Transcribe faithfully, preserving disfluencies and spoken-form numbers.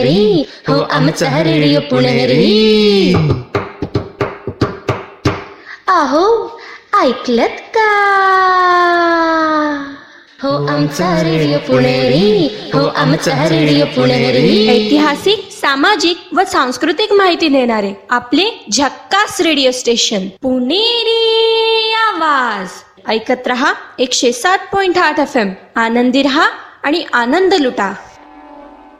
हो आमचा हा रेडिओ पुणेरी. अहो ऐकलत का? हो आमचा रेडिओ पुणेरी. हो आमचा हा रेडिओ पुणेरी. ऐतिहासिक, सामाजिक व सांस्कृतिक माहिती देणारे आपले झक्कास रेडिओ स्टेशन पुणेरी आवाज. ऐकत रहा एकशे सात पॉइंट आठ एफ एम. आनंदी रहा आणि आनंद लुटा.